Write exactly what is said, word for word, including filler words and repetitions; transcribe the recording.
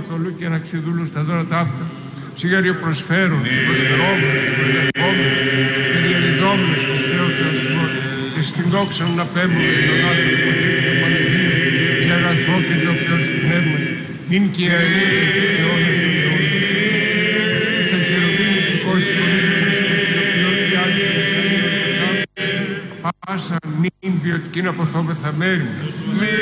Μαρθολού και Αναξιδούλου στα δώρα ταύτα. Ψυγάριο προσφέρουν, προσφερόμενος, προσδεχόμενος, και διαδιδόμενος της Θεός Θεός και στην δόξα να πέμπουμε στον άνθρωπο που θέλει το Παναγίο και αγαθό και ζωοποιός πνεύμα. Μην και η αερή και η αιώνα των αιώνων. Και τα χεροβίνη του κόσμου πάσα νυν βιωτικήν αποθόμεθα μέρη.